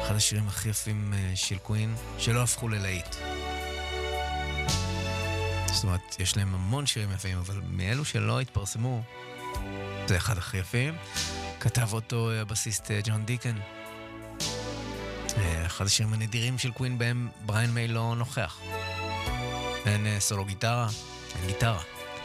אחד השירים הכי יפים של קווין שלא הפכו ללהיט. זאת אומרת, יש להם המון שירים יפים, אבל מאלו שלא התפרסמו, זה אחד הכי יפים. כתב אותו הבסיסט ג'ון דיקן. אחד השירים הנדירים של קווין בהם בריין מיי לא נוכח. אין סולו גיטרה, אין גיטרה.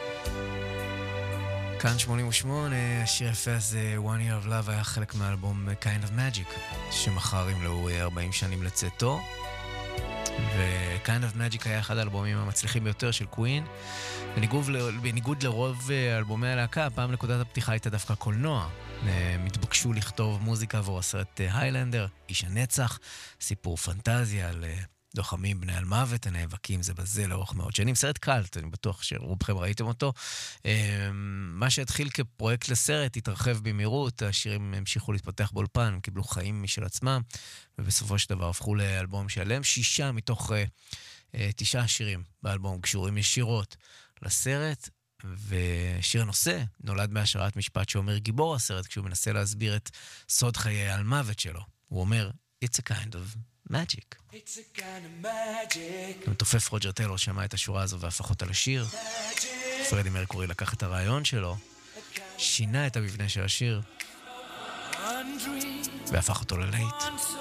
כאן 88, השיר יפה הזה, One Year of Love, היה חלק מהאלבום Kind of Magic, שמחר ימלאו 40 שנים לצאתו. ו-Kind of Magic היה אחד האלבומים המצליחים ביותר של קווין. בניגוד לרוב אלבומי הלהקה, הפעם נקודת הפתיחה הייתה דווקא קולנוע. הם התבקשו לכתוב מוזיקה עבור הסרט היילנדר, איש הנצח, סיפור פנטזיה על לוחמים בני על מוות, הנאבקים זה בזה לאורך מאות שנים. סרט קלט, אני בטוח שרובכם ראיתם אותו. מה שהתחיל כפרויקט לסרט התרחב במהירות, השירים המשיכו להתפתח באולפן, קיבלו חיים משל עצמם, ובסופו של דבר הפכו לאלבום שלם. 6 מתוך 9 שירים באלבום קשורים ישירות לסרט, ושיר הנושא נולד בהשראת משפט שאומר גיבור הסרט כשהוא מנסה להסביר את סוד חיי על מוות שלו. הוא אומר, It's a kind of magic. It's a kind of magic. המתופף רוג'ר טיילור שמע את השורה הזו והפך אותה לשיר. פרדי מרקורי לקח את הרעיון שלו, שינה את המבנה של השיר, והפך אותו ללהיט.